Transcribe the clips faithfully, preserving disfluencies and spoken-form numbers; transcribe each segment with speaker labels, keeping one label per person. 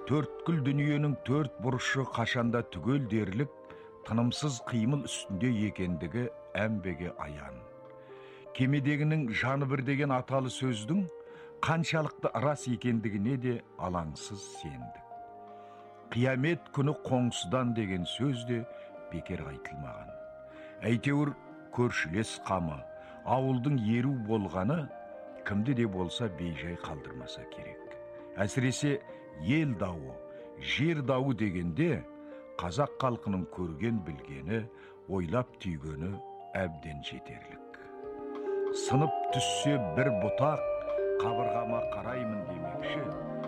Speaker 1: Төрткүл дүниенің төрт бұрышы қашанда түгел дерлік, тынымсыз қимыл үстінде екендігі әмбеге аян. Кемедегінің жаны бір деген аталы сөздің қаншалықты рас екендігіне де алаңсыз сендік. Қиямет күні қоңсыдан деген сөз де бекер айтылмаған. Әйтеуір көршілес қамы, ауылдың еру болғаны кімді де болса бейжай қалдырмаса керек. Әсіресе ел дауы, жер дауы дегенде қазақ халқының көрген білгені, ойлап түйгені әбден жетерлік. Сынып түссе бір бұтақ, қабырғама қараймын демекші.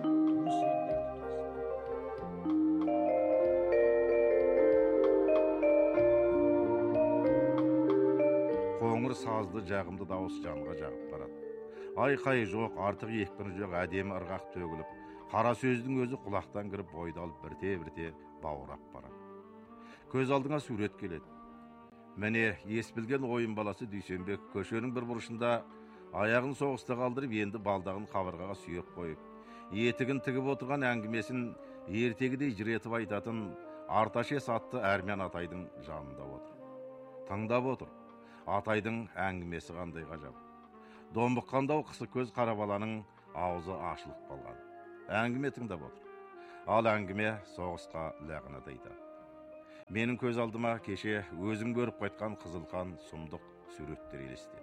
Speaker 2: Қоңыр сазды жағымды дауыс жанға жағып барады. Айқай жоқ, артық екпіні жоқ, әдемі ырғақ төгіліп, қара сөздің өзі құлақтан кіріп бойдалып бірте-бірте баурап барады. Көз алдыңа сурет келеді. Міне, ес білген ойын баласы Дүйсенбек көшенің бір бұрышында аяғын соғыста қалдырып, енді балдағын қабырғаға сүйеп қойып, етігін тігіп отырған әңгімесін ертегідей жыретіп айтатын Арташес атты Әрмен Атайдың жанында отыр. Тыңдап отыр. Атайдың әңгімесі қандай ғажап. Домбыққандау қысы көз қара баланың аузы ашылып қалған. Әңгіме тыңдап отыр. Ал әңгіме соғысқа лағнат айтады. Менің көз алдыма кеше өзім көріп қайтқан Қызылқан сұмдық суреттер елестеді.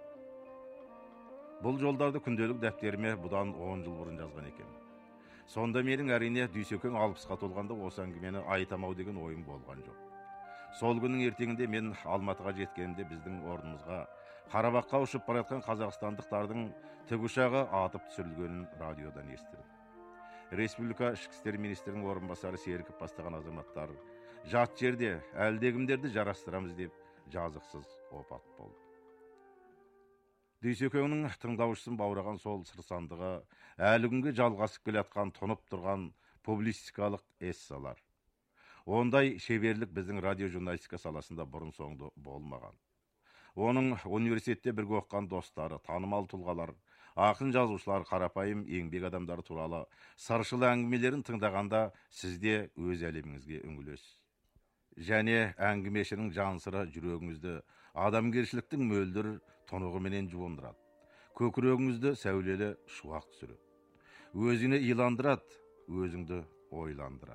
Speaker 2: Бұл жолдарды күнделік дәптеріме бұдан он жыл бұрын жазған екен. Сонда менің әрине Дүйсекең алпысқа толғанда осы әңгімені айтамау деген ойым болған жоқ. Сол күннің ертеңінде мен Алматыға жеткенде біздің орнымызға Қарабаққа ұшып бара жатқан қазақстандықтардың тікұшағы атып түсірілгенін радиодан естідім. Республика ішкі істер министрінің орынбасары Серіков бастаған азаматтар жат жерде әлдегімдерді жарастырамыз деп жазықсыз опат болды. Дүйсекеңнің тыңдаушысын баураған сол сырсандығы әлі күнге жалғасып келе жатқан тұнып тұрған публистикалық эссалар. Ондай шеберлік біздің радиожурналистика саласында бұрын соңды болмаған. Оның университетте бірге оқыған достары, танымал тұлғалар, ақын жазушылар, қарапайым еңбек адамдары туралы саршыл әңгімелерін тыңдағанда сізде өз әлеміңізге үңілесіз. Және әңгімешінің жансыры жүрегіңізді адамгершіліктің мөлдір тұнығыменен жуындырады. Көкірегіңізді сәулелі шуақ түсіреді. Өзіне иландырады, өзіңді ойландырады.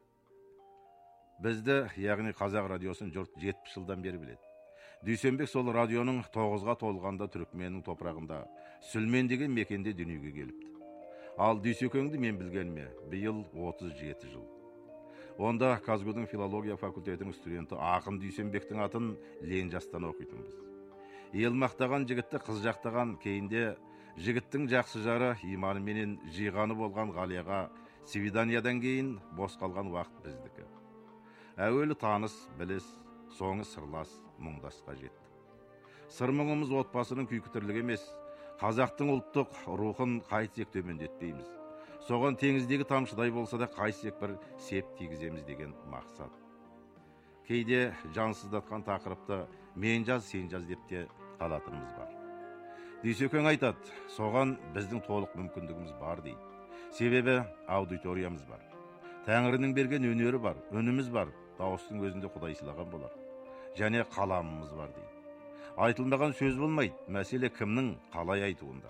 Speaker 2: Бізді, яғни қазақ радиосын жұрт жетпіс жылдан бері біледі. Дүйсенбек сол радионың тоғызға толғанда Түрікменнің топырағында Сүлмен деген мекенде дүниеге келіпті. Ал Дүйсекеңді мен білгеніме биыл отыз жеті жыл. Онда Казгудың филология факультетінің студенті ақын Дүйсенбектің атын Ленжастан оқитынбыз. Ел мақтаған жігітті қыз жақтаған, кейінде жігіттің жақсы жары иманымен жиғаны болған Ғалияға свиданиядан кейін бос қалған уақыт біздікі. Әуелі таныс, біліс, соңы сырлас, мұңдасқа жетті. Сыр мұңымыз отбасының күйкітірлігі емес, қазақтың ұлттық рухын қайтсек төмендетпейміз. Соған теңіздегі тамшыдай болса да қайсек бір сеп тигіземіз деген мақсат. Кейде жансыздатқан тақырыпты мен жаз, сен жаз деп те қалатынымыз бар. Дүйсекең айтады, соған біздің толық мүмкіндігіміз бар дейді. Себебі аудиториямыз бар. Тәңірінің берген өнері бар, өніміз бар, дауыстың өзінде Құдай сыйлаған болар. Және қаламымыз бар дейді. Айтылмаған сөз болмайды, мәселе кімнің қалай айтуында.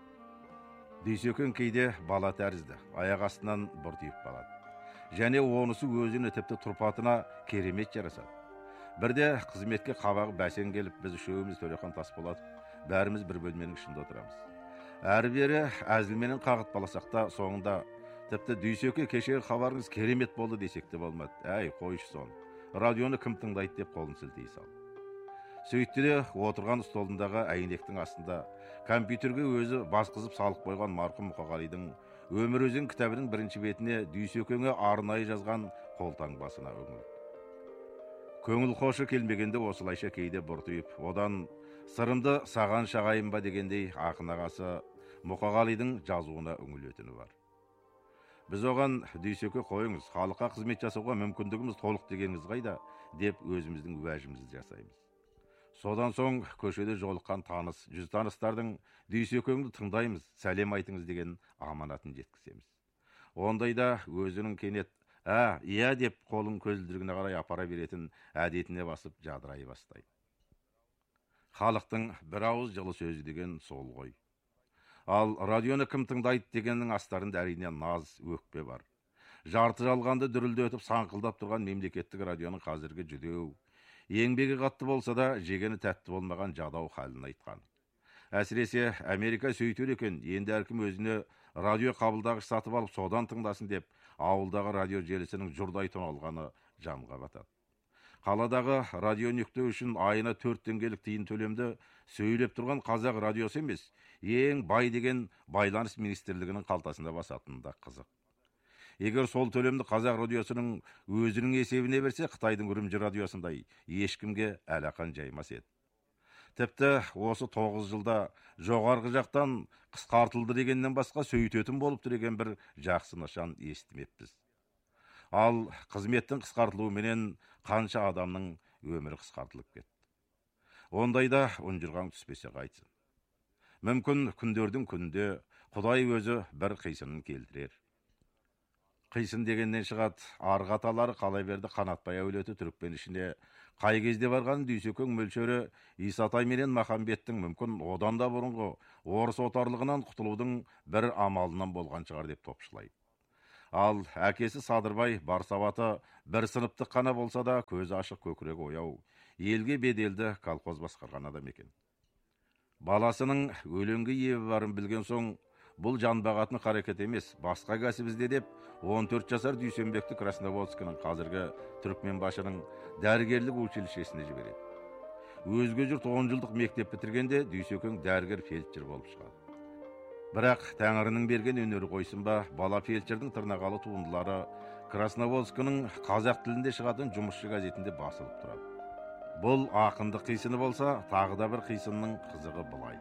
Speaker 2: Дүйсекең кейде бала тәрізді, аяқ астынан бұртиып қалады. Және онысы өзіне тіпті тұрпатына керемет жарасады. Бірде қызметке қабағы бәсең келіп, біз үшеуміз Төрехан Тасболатов, бәріміз бір бөлменің ішінде отырамыз. Әрі-бері әзілменен қағыт баласақ та, соңында тіпті Дүйсеке кешегі хабарыңыз керемет болды десек те болмады. Әй, қойшы соны. Радионы кім тыңдайды деп қолын сілтей салды. Сөйтті де отырған столындағы әйнектің астында компьютерге өзі басқызып салық қойған марқұм Мұқағалидың Өмір өзен кітабының бірінші бетіне Дүйсекеңе арнайы жазған қолтаңбасына үңілді. Көңіл хошы келмегенде осылайша кейде бұртиып, одан сырымды саған шағайын ба дегендей ақын ағасы Мұқағалидың жазуына үңілетіні бар. Біз оған Дүйсеке қойыңыз, халыққа қызмет жасауға мүмкіндігіміз толық дегеніңіз қайда деп өзіміздің уәжімізді жасаймыз. Содан соң көшеде жолыққан таныс, жүз таныстардың Дүйсекеңді тыңдаймыз, сәлем айтыңыз деген аманатын жеткіземіз. Ондайда өзінің кенет «ә, иә» деп қолын көзілдірігіне қарай апара беретін әдетіне басып жадырай бастайды. Халықтың бір ауыз жылы сөзі деген сол ғой. Ал радионы кім тыңдайды дегеннің астарында әрине наз, өкпе бар. Жарты жалғанды дүрілдетіп саңқылдап тұрған мемлекеттік радионың қазіргі жүдеу, еңбегі қатты болса да жегені тәтті болмаған жадау халін айтқан. Әсіресе Америка сөйтер екен, енді әркім өзіне радио қабылдағыш сатып алып содан тыңдасын деп, ауылдағы радио желісінің жұрдай тоналғаны жанға батады. Қаладағы радио нүкте үшін айына төрт теңгелік тиын төлемді сөйлеп тұрған қазақ радиосы емес, ең бай деген байланыс министрлігінің қалтасында басатыны да қызық. Егер сол төлемді қазақ радиосының өзінің есебіне берсе, Қытайдың Үрімжі радиосындай ешкімге әлақан жаймас еді. Тіпті осы тоғыз жылда жоғарғы жақтан қысқартылды дегеннен басқа сөйтетін болып деген бір жақсы нышан естімеппіз. Ал қызметтің қысқартылуыменен қанша адамның өмірі қысқартылып кетті. Ондайда ұнжырған түспесе қайтсын. Мүмкін күндердің күнде Құдай өзі бір қисынын келтірер. Қисын дегеннен шығады, арғаталары қалай берді қанатбай әулеті түрікпен ішіне қай кезде барған Дүйсекең мөлшері Исатай менен Махамбеттің мүмкін одан да бұрынғы орыс отарлығынан құтылудың бір амалынан болған шығар деп топшылайды. Ал әкесі Садырбай Барсабаты бір сыныптық қана болса да көзі ашық, көкірек ояу, елге беделді колхоз басқарған адам екен. Баласының өлеңге ебі барын білген соң, бұл жанбағатын қарекет емес, басқа кәсіп ізде деп он төрт жасар Дүйсенбекті Красноводскінің қазіргі Түрікменбашының дәрігерлік училищесіне жібереді. Өзге жұрт он жылдық мектеп бітіргенде Дүйсекең дәрігер фельдшер болып шығады. Бірақ Тәңірінің берген өнері қойсын ба, бала фельдшердің тырнақалы туындылары Красноводскінің қазақ тілінде шығатын жұмысшы газетінде басылып тұрады. Бұл ақындық қисыны болса, тағы да бір қисынның қызығы былай.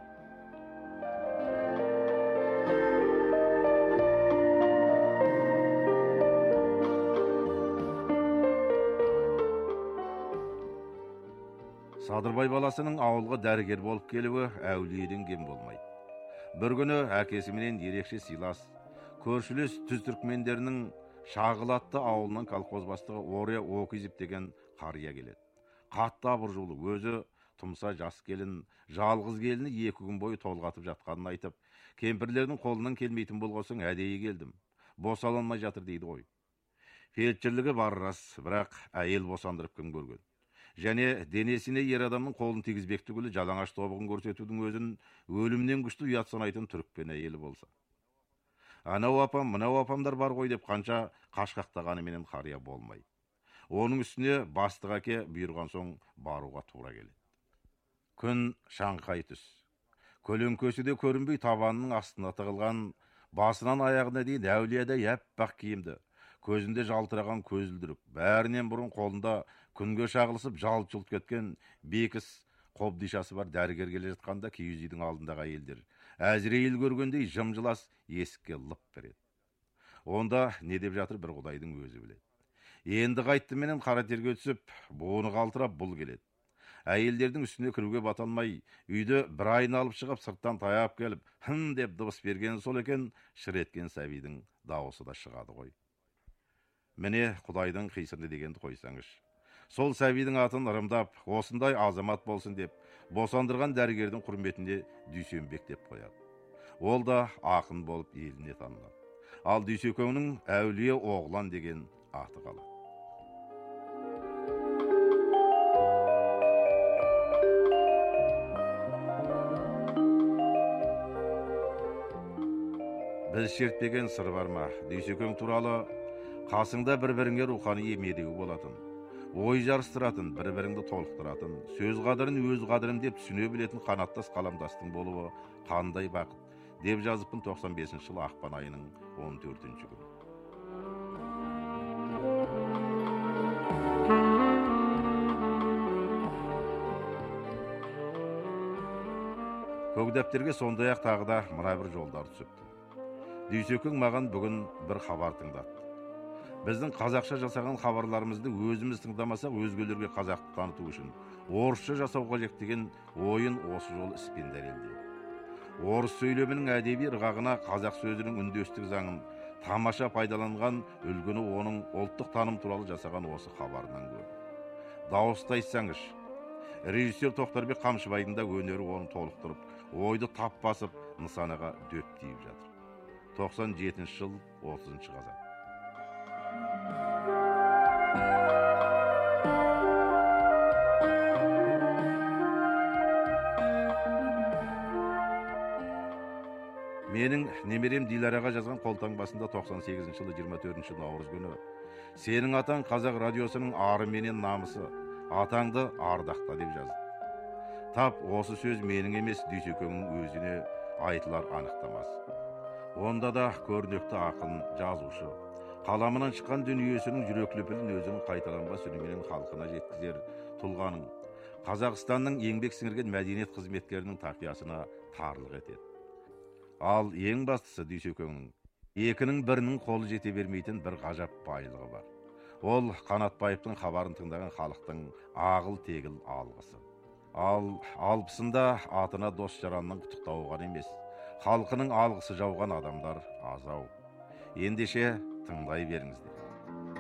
Speaker 2: Садырбай баласының ауылға дәрігер болып келуі әулиеден кем болмайды. Бір күні әкесіменен ерекше сыйлас, көршілес түз түрікмендерінің Шағылатты ауылынан колхоз бастығы Ория Окизіп деген қария келеді. Қатты абыржулы, өзі тұмса жас келін, жалғыз келіні екі күн бойы толғатып жатқанын айтып, кемпірлердің қолынан келмейтін болғасын әдейі келдім. Босала алмай жатыр дейді ғой. Фельдшерлігі бар рас, бірақ әйел босандырып кім көрген. Және денесіне ер адамның қолын тигізбек түгілі жалаңаш тобығын көрсетудің өзін өлімнен күшті ұят санайтын түрікпен әйелі болса. Анау апам, мынау апамдар бар ғой деп қанша қашқақтағаныменен қария болмайды. Оның үстіне бастық әке бұйырған соң баруға тура келеді. Күн шаңқай түс. Көлеңкесі де көрінбей табанының астына тығылған, басынан аяғына дейін әулиеде аппақ киімді, көзінде жалтыраған көзілдірік, бәрінен бұрын қолында күнге шағылысып жалт-жұлт кеткен бекіс қобдишасы бар дәрігер келе жатқанда киіз үйдің алдындағы әйелдер әзірейіл көргендей жым-жылас есікке лып береді. Онда не деп жатыр бір Құдайдың өзі біледі. Енді қайтты менен қара терге түсіп, буыны қалтырап бұл келеді. Әйелдердің үстіне кіруге бата алмай, үйді бір айналып шығып, сырттан таяп келіп, хым деп дыбыс берген сол екен, шыр еткен сәбидің дауысы да шығады ғой. Міне Құдайдың қисыны дегенді қойсаңыз. Сол сәбидің атын ырымдап, осындай азамат болсын деп, босандырған дәрігердің құрметінде Дүйсенбек деп қояды. Ол да ақын болып еліне танылады. Ал Дүйсекеңнің әулие оғлан деген аты қалады. Біз шертпеген сыр бар ма? Дүйсекең туралы қасыңда бір-біріңе рухани медеу болатын, ой жарыстыратын, бір-біріңді толықтыратын, сөз қадірін өз қадірім деп түсіне білетін қанаттас қаламдастың болуы қандай бақыт, деп жазыппын тоқсан бесінші жылы ақпан айының он төртінші күні. Көкдәптерге сондай-ақ тағы да мына бір жолдар түсіпті. Дүйсекең маған бүгін бір хабар тыңдатты. Біздің қазақша жасаған хабарларымызды өзіміз тыңдамасақ, өзгелерге қазақты таныту үшін орысша жасау қажет деген ойын осы жол іспен дәлелдеді. Орыс сөйлемінің әдеби ырғағына қазақ сөзінің үндестік заңын тамаша пайдаланған үлгіні оның ұлттық таным туралы жасаған осы хабарынан көрді. Дауысты айтсаңыз, режиссер Тоқтарбек Қамшыбайдың да өнері оны толықтырып, ойды тап басып, нысанаға дөп тиіп жатыр. тоқсан жетінші жыл отызыншы қазан. Менің немерем Дилараға жазған қолтаңбасында тоқсан сегізінші жылы жиырма төртінші наурыз күні сенің атаң қазақ радиосының ары менен намысы, атаңды ардақта деп жазды. Тап осы сөз менің емес Дүйсекеңнің өзіне айтылар анықтамасы. Онда да көрнекті ақын, жазушы, қаламынан шыққан дүниесінің жүрек лүпілін өзінің қайталанбас үніменен халқына жеткізер тұлғаның, Қазақстанның еңбек сіңірген мәдениет қызметкерінің тақиясына тарлық етеді. Ал ең бастысы Дүйсекеңнің екінің бірінің қолы жете бермейтін бір ғажап байлығы бар. Ол Қанатбаевтың хабарын тыңдаған халықтың ағыл тегіл алғысы. Ал алпысында атына дос жаранның құттықтауы ғана емес, халқының алғысы жауған адамдар азау. Ендеше тыңдай беріңіздер.